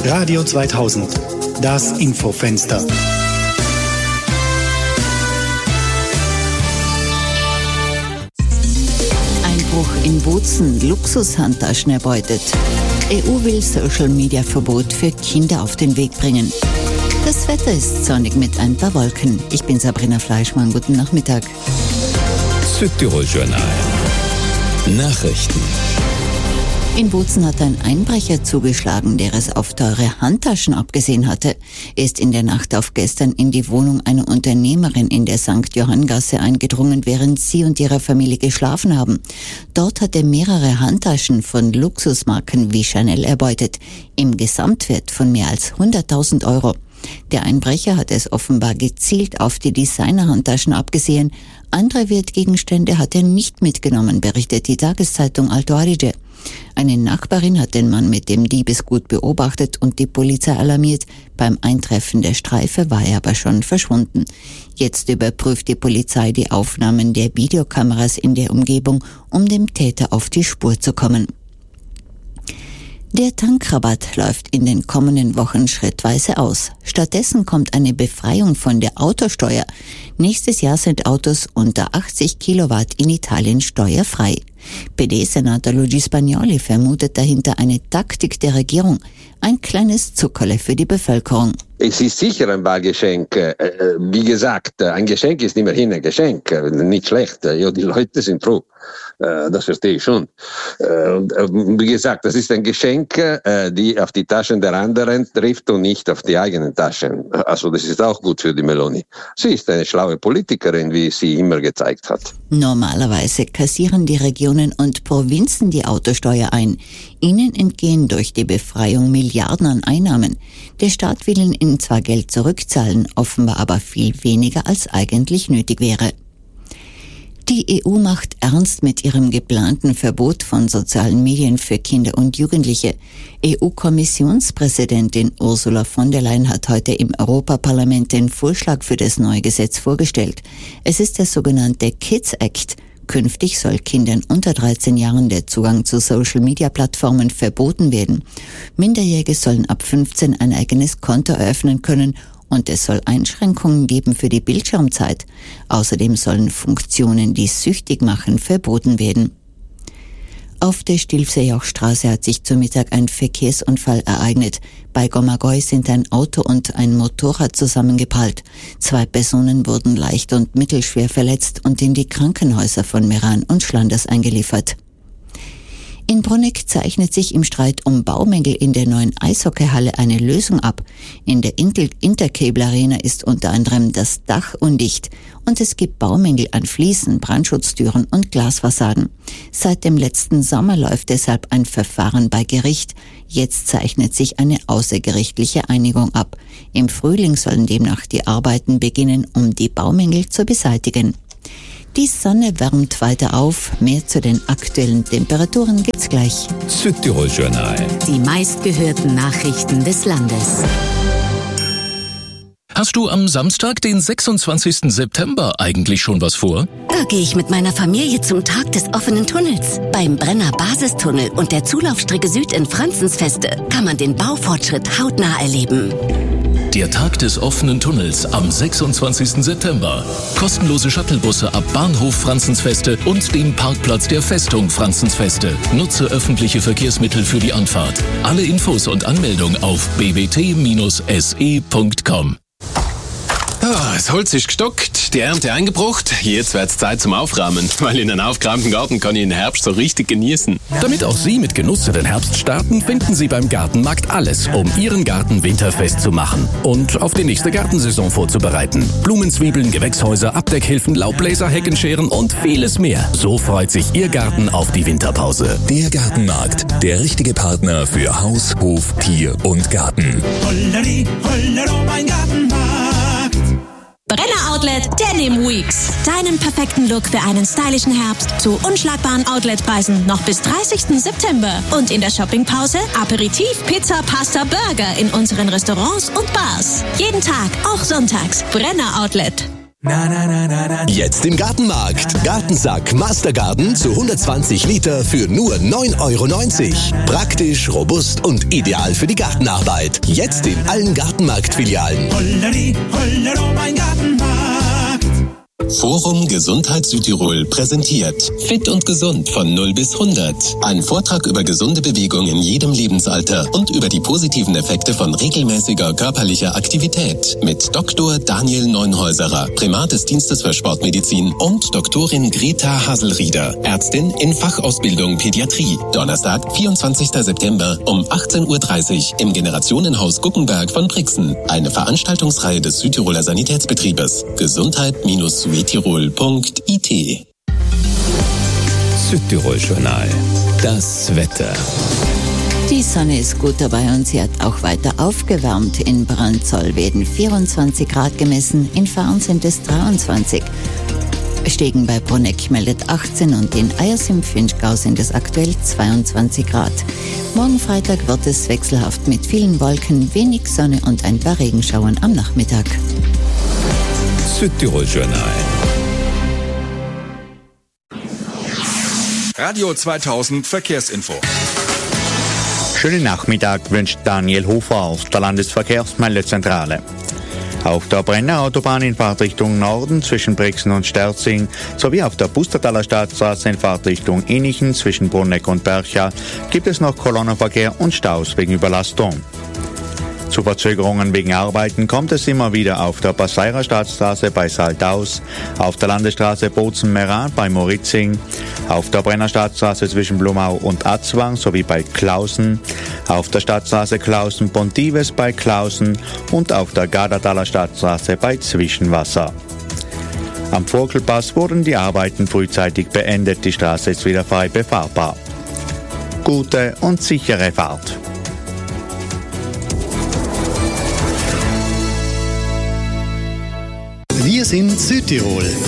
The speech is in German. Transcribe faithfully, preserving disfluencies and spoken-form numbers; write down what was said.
Radio zweitausend, das Infofenster. Einbruch in Bozen, Luxushandtaschen erbeutet. E U will Social-Media-Verbot für Kinder auf den Weg bringen. Das Wetter ist sonnig mit ein paar Wolken. Ich bin Sabrina Fleischmann, guten Nachmittag. Südtirol Journal. Nachrichten. In Bozen hat ein Einbrecher zugeschlagen, der es auf teure Handtaschen abgesehen hatte. Er ist in der Nacht auf gestern in die Wohnung einer Unternehmerin in der Sankt Johanngasse eingedrungen, während sie und ihre Familie geschlafen haben. Dort hat er mehrere Handtaschen von Luxusmarken wie Chanel erbeutet, im Gesamtwert von mehr als hunderttausend Euro. Der Einbrecher hat es offenbar gezielt auf die Designer-Handtaschen abgesehen. Andere Wertgegenstände hat er nicht mitgenommen, berichtet die Tageszeitung Alto Adige. Eine Nachbarin hat den Mann mit dem Diebesgut beobachtet und die Polizei alarmiert. Beim Eintreffen der Streife war er aber schon verschwunden. Jetzt überprüft die Polizei die Aufnahmen der Videokameras in der Umgebung, um dem Täter auf die Spur zu kommen. Der Tankrabatt läuft in den kommenden Wochen schrittweise aus. Stattdessen kommt eine Befreiung von der Autosteuer. Nächstes Jahr sind Autos unter achtzig Kilowatt in Italien steuerfrei. P D-Senator Luigi Spagnoli vermutet dahinter eine Taktik der Regierung. Ein kleines Zuckerle für die Bevölkerung. Es ist sicher ein Wahlgeschenk. Wie gesagt, ein Geschenk ist immerhin ein Geschenk. Nicht schlecht. Ja, die Leute sind froh. Das verstehe ich schon. Und wie gesagt, das ist ein Geschenk, die auf die Taschen der anderen trifft und nicht auf die eigenen Taschen. Also das ist auch gut für die Meloni. Sie ist eine schlaue Politikerin, wie sie immer gezeigt hat. Normalerweise kassieren die Regionen und Provinzen die Autosteuer ein. Ihnen entgehen durch die Befreiung Milliarden an Einnahmen. Der Staat will ihnen zwar Geld zurückzahlen, offenbar aber viel weniger als eigentlich nötig wäre. Die E U macht ernst mit ihrem geplanten Verbot von sozialen Medien für Kinder und Jugendliche. E U-Kommissionspräsidentin Ursula von der Leyen hat heute im Europaparlament den Vorschlag für das neue Gesetz vorgestellt. Es ist der sogenannte Kids Act. Künftig soll Kindern unter dreizehn Jahren der Zugang zu Social-Media-Plattformen verboten werden. Minderjährige sollen ab fünfzehn ein eigenes Konto eröffnen können und es soll Einschränkungen geben für die Bildschirmzeit. Außerdem sollen Funktionen, die süchtig machen, verboten werden. Auf der Stilfserjochstraße hat sich zu Mittag ein Verkehrsunfall ereignet. Bei Gomagoi sind ein Auto und ein Motorrad zusammengeprallt. Zwei Personen wurden leicht und mittelschwer verletzt und in die Krankenhäuser von Meran und Schlanders eingeliefert. In Bruneck zeichnet sich im Streit um Baumängel in der neuen Eishockeyhalle eine Lösung ab. In der Intercable Arena ist unter anderem das Dach undicht und es gibt Baumängel an Fliesen, Brandschutztüren und Glasfassaden. Seit dem letzten Sommer läuft deshalb ein Verfahren bei Gericht. Jetzt zeichnet sich eine außergerichtliche Einigung ab. Im Frühling sollen demnach die Arbeiten beginnen, um die Baumängel zu beseitigen. Die Sonne wärmt weiter auf. Mehr zu den aktuellen Temperaturen gibt's gleich. Südtirol Journal. Die meistgehörten Nachrichten des Landes. Hast du am Samstag, den sechsundzwanzigsten September, eigentlich schon was vor? Da gehe ich mit meiner Familie zum Tag des offenen Tunnels. Beim Brenner Basistunnel und der Zulaufstrecke Süd in Franzensfeste kann man den Baufortschritt hautnah erleben. Der Tag des offenen Tunnels am sechsundzwanzigsten September. Kostenlose Shuttlebusse ab Bahnhof Franzensfeste und dem Parkplatz der Festung Franzensfeste. Nutze öffentliche Verkehrsmittel für die Anfahrt. Alle Infos und Anmeldung auf b b t Bindestrich s e Punkt com. Ah, das Holz ist gestockt, die Ernte eingebracht. Jetzt wird's Zeit zum Aufräumen, weil in einem aufgeräumten Garten kann ich den Herbst so richtig genießen. Damit auch Sie mit Genuss in den Herbst starten, finden Sie beim Gartenmarkt alles, um Ihren Garten winterfest zu machen und auf die nächste Gartensaison vorzubereiten. Blumenzwiebeln, Gewächshäuser, Abdeckhilfen, Laubbläser, Heckenscheren und vieles mehr. So freut sich Ihr Garten auf die Winterpause. Der Gartenmarkt, der richtige Partner für Haus, Hof, Tier und Garten. Holleri, hollero, mein Gartenmarkt. Brenner Outlet Denim Weeks. Deinen perfekten Look für einen stylischen Herbst zu unschlagbaren Outletpreisen noch bis dreißigsten September. Und in der Shoppingpause Aperitif, Pizza, Pasta, Burger in unseren Restaurants und Bars. Jeden Tag, auch sonntags. Brenner Outlet. Jetzt im Gartenmarkt. Gartensack Mastergarden zu hundertzwanzig Liter für nur neun Euro neunzig. Praktisch, robust und ideal für die Gartenarbeit. Jetzt in allen Gartenmarkt-Filialen. Holleri, hollero, mein Gartenmarkt. Forum Gesundheit Südtirol präsentiert Fit und Gesund von null bis hundert. Ein Vortrag über gesunde Bewegung in jedem Lebensalter und über die positiven Effekte von regelmäßiger körperlicher Aktivität mit Doktor Daniel Neunhäuserer, Primat des Dienstes für Sportmedizin, und Doktorin Greta Haselrieder, Ärztin in Fachausbildung Pädiatrie. Donnerstag, vierundzwanzigster September um achtzehn Uhr dreißig im Generationenhaus Guckenberg von Brixen. Eine Veranstaltungsreihe des Südtiroler Sanitätsbetriebes. Gesundheit-südtirol punkt I T. Südtirol-Journal. Das Wetter. Die Sonne ist gut dabei und sie hat auch weiter aufgewärmt. In Brandzoll werden vierundzwanzig Grad gemessen, in Farn sind es dreiundzwanzig. Stegen bei Bruneck meldet achtzehn und in Eyers im Finchgau sind es aktuell zweiundzwanzig Grad. Morgen Freitag wird es wechselhaft mit vielen Wolken, wenig Sonne und ein paar Regenschauern am Nachmittag. Südtirol-Journal. Radio zweitausend Verkehrsinfo. Schönen Nachmittag wünscht Daniel Hofer aus der Landesverkehrsmeldezentrale. Auf der Brenner Autobahn in Fahrtrichtung Norden zwischen Brixen und Sterzing sowie auf der Pustertaler Stadtstraße in Fahrtrichtung Innichen zwischen Bruneck und Bercha gibt es noch Kolonnenverkehr und Staus wegen Überlastung. Zu Verzögerungen wegen Arbeiten kommt es immer wieder auf der Passeirer Stadtstraße bei Saltaus, auf der Landesstraße Bozen-Meran bei Moritzing, auf der Brenner Stadtstraße zwischen Blumau und Atzwang sowie bei Klausen, auf der Stadtstraße Klausen-Pontives bei Klausen und auf der Gardertaler Stadtstraße bei Zwischenwasser. Am Vogtelpass wurden die Arbeiten frühzeitig beendet, die Straße ist wieder frei befahrbar. Gute und sichere Fahrt. Wir sind Südtirol.